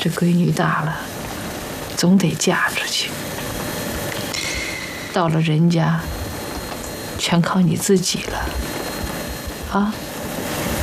这闺女大了，总得嫁出去。到了人家，全靠你自己了，啊。